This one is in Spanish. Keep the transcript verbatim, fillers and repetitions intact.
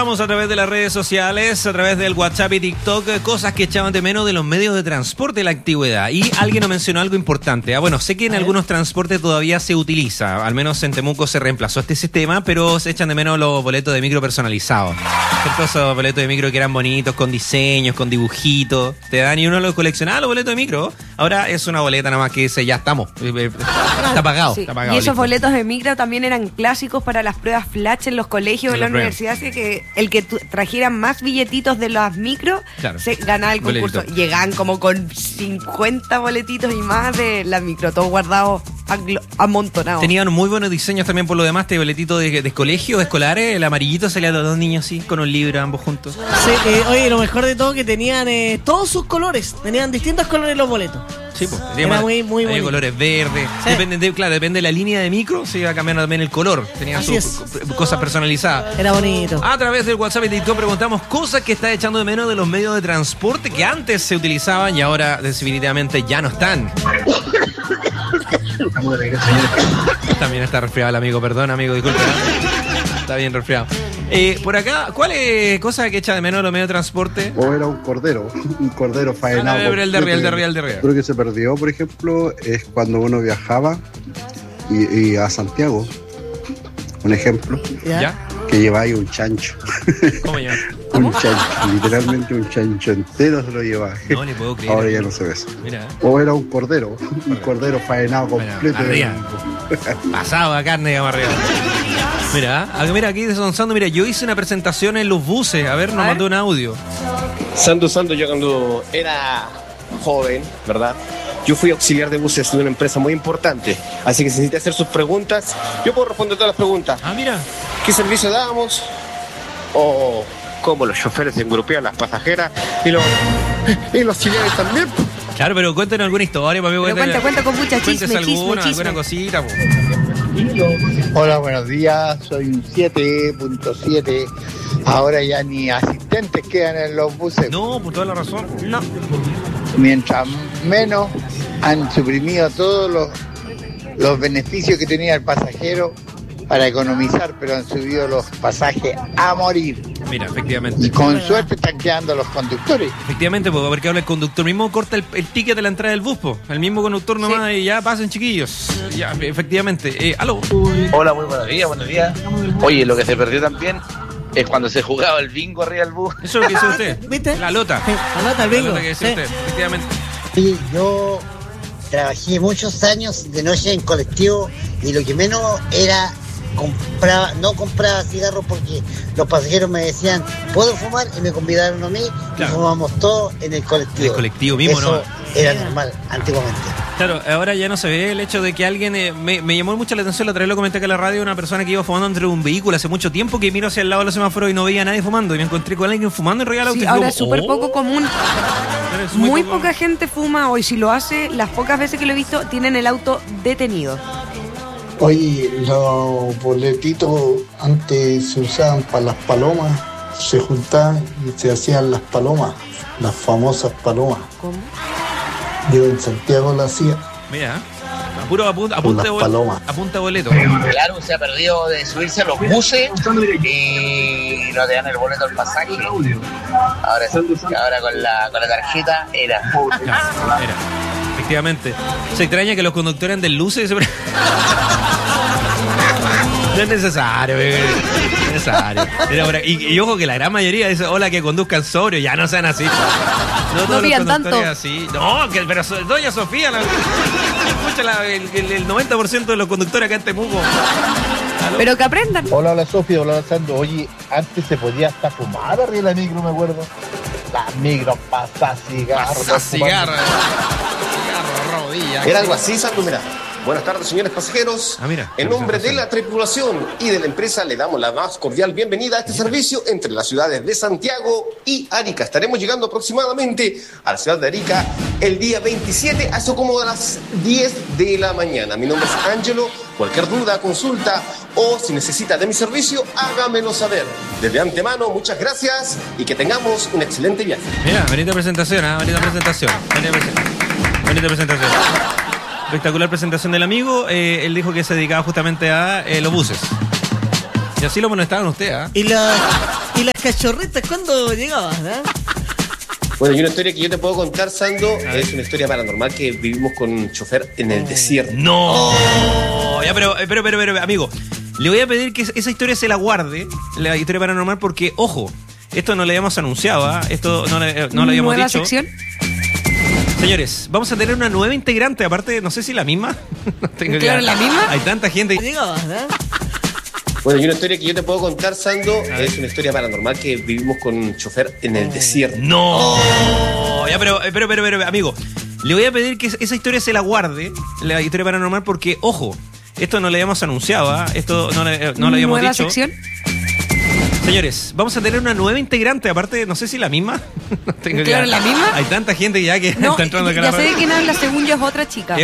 preguntamos a través de las redes sociales, a través del WhatsApp y TikTok, cosas que echaban de menos de los medios de transporte de la antigüedad. Y alguien nos mencionó algo importante. Ah, bueno, sé que en algunos transportes todavía se utiliza, al menos en Temuco se reemplazó este sistema, pero se echan de menos los boletos de micro personalizados. ¿Cierto? Esos boletos de micro que eran bonitos, con diseños, con dibujitos. Te dan y uno los coleccionaba, los boletos de micro. Ahora es una boleta nada más que dice, ya estamos. Está pagado. Sí. Está pagado, y esos listo. boletos de micro también eran clásicos para las pruebas flash en los colegios o en la los universidad. Así que el que tu- trajera más billetitos de las micro Claro. se ganaba el concurso. Boletito. Llegaban como con cincuenta boletitos y más de la micro, todos guardados, aglo- amontonados. Tenían muy buenos diseños también por lo demás, este boletito de, de colegio, de escolares, el amarillito salía a los dos niños así, con un libro ambos juntos. Sí, eh, oye, lo mejor de todo que tenían eh, todos sus colores. Tenían distintos colores los boletos. Sí, pues. Era muy, muy Había bonito. colores verdes. Sí. Depende de, claro, depende de la línea de micro, se iba cambiando también el color. Tenían Así sus es. co- cosas personalizadas. Era bonito. A través del WhatsApp y TikTok preguntamos cosas que está echando de menos de los medios de transporte que antes se utilizaban y ahora definitivamente ya no están. También está resfriado el amigo, perdón amigo, disculpe. Está bien resfriado. Eh, por acá, ¿cuál es cosa que echa de menos de los medios de transporte? O era un cordero, un cordero faenado. Ah, no, el de arriba, el de arriba, el de arriba. Creo que se perdió, por ejemplo, es cuando uno viajaba y, y a Santiago, un ejemplo, ¿Ya? ¿Ya? que lleváis un chancho. ¿Cómo ya? Un chancho, literalmente un chancho entero se lo llevaba. No le puedo creer. Ahora ya no se ve eso. Mira, O era un cordero, un cordero faenado Bueno, completo. arriba. pasaba carne digamos arriba. Mira, ah, mira, aquí de Sonsando, mira, yo hice una presentación en los buses. A ver, nos A ver. mandó un audio. Santo, Santo, yo cuando era joven, ¿verdad? Yo fui auxiliar de buses de una empresa muy importante. Así que si necesita hacer sus preguntas, yo puedo responder todas las preguntas. Ah, mira. ¿Qué servicio dábamos? O cómo los choferes se engrupean las pasajeras y los, y los auxiliares también. Claro, pero cuéntenos alguna historia, para mí. Pero cuenta, cuenta con mucha chisme, Cuéntese chisme, alguna, chisme. alguna cosita. Po. Hola, buenos días. Soy un siete punto siete. Ahora ya ni asistentes quedan en los buses. No, por toda la razón. No. Mientras menos han suprimido todos los, los beneficios que tenía el pasajero para economizar, pero han subido los pasajes a morir. Mira, Y efectivamente. con suerte están quedando los conductores. Efectivamente, po, porque ahora el conductor mismo corta el, el ticket de la entrada del bus, po. El mismo conductor nomás y ya pasen, chiquillos. Ya, efectivamente. Eh, aló. Hola, muy buenos días, buenos días. Oye, lo que se perdió también es cuando se jugaba el bingo arriba del bus. Eso es lo que dice usted. ¿Viste? La lota. Sí, la nota, el La bingo. lota que dice Sí. usted, efectivamente. Sí, yo trabajé muchos años de noche en colectivo y lo que menos era compraba, no compraba cigarros porque los pasajeros me decían, ¿puedo fumar? Y me convidaron a mí Claro. y fumamos todos en el colectivo. En el colectivo mismo, Eso ¿no? era normal antiguamente. Claro, ahora ya no se ve el hecho de que alguien... eh, me, me llamó mucho la atención, la otra vez lo comenté acá en la radio, una persona que iba fumando entre un vehículo hace mucho tiempo, que miro hacia el lado de los semáforos y no veía a nadie fumando. Y me encontré con alguien fumando en realidad. Sí, ahora es súper oh, poco común. ahora es Muy poco- poca gente fuma hoy. Si lo hace, las pocas veces que lo he visto, tienen el auto detenido. Oye, los boletitos antes se usaban para las palomas, se juntaban y se hacían las palomas, las famosas palomas. ¿Cómo? Yo en Santiago la hacía. Mira, a puro apunta, apunta, Las bol- palomas. apunta boleto. Claro, se ha perdido de subirse a los buses y no te dan el boleto del pasaje. Ahora, ahora con la, con la tarjeta era. Claro, era. Efectivamente. Se extraña que los conductores anden luces. y se- No es necesario, bebé. No es necesario. Mira, por aquí- y, y ojo que la gran mayoría dice, hola, que conduzcan sobrio, ya no sean así. No todos los pidan conductores tanto. así. No, que, pero so- doña Sofía, la, escucha la- el, el- el noventa por ciento de los conductores acá en Temuco. ¿Aló? Pero que aprendan. Hola, hola Sofía, hola Sandro. Oye, antes se podía hasta fumar arriba de la micro, me acuerdo. La micro pasa cigarro. Pasa cigarro. Cigarro, rodilla. Era algo así, Santo, mira. Buenas tardes, señores pasajeros. Ah, mira. En nombre de la tripulación y de la empresa le damos la más cordial bienvenida a este servicio entre las ciudades de Santiago y Arica. Estaremos llegando aproximadamente a la ciudad de Arica el día veintisiete, a eso como a las diez de la mañana. Mi nombre es Ángelo. Cualquier duda, consulta o si necesita de mi servicio, hágamelo saber. Desde antemano, muchas gracias y que tengamos un excelente viaje. Mira, bonita presentación, ¿ah? Bonita presentación. Bonita presentación. Bonita presentación. Espectacular presentación del amigo. Eh, él dijo que se dedicaba justamente a eh, los buses. Y así lo molestaban usted, ¿ah? Y la, ¿Y las cachorritas cuándo llegaban? ¿Eh? Bueno, y una historia que yo te puedo contar, Sando, es una historia paranormal que vivimos con un chofer en el desierto. ¡No! Ya, pero, pero, pero, pero, amigo, le voy a pedir que esa historia se la guarde, la historia paranormal, porque, ojo, esto no le habíamos anunciado, ¿eh? Esto no le, no le habíamos ¿Nueva dicho. sección? Señores, vamos a tener una nueva integrante, aparte, no sé si la misma. No tengo Claro, idea. ¿la misma? Hay tanta gente. Llegaban, ¿eh? Bueno, y una historia que yo te puedo contar, Sando, es una historia paranormal que vivimos con un chofer en el desierto. ¡No! Ya, pero, pero, pero, pero, amigo, le voy a pedir que esa historia se la guarde, la historia paranormal, porque, ojo, esto no le habíamos anunciado, ¿eh? Esto no le, no le habíamos ¿Nueva dicho. sección? Señores, vamos a tener una nueva integrante, aparte, no sé si la misma. No tengo Claro, idea. ¿la misma? Hay tanta gente ya que No, está entrando acá a ya la sé radio. de quién habla, según yo es otra chica.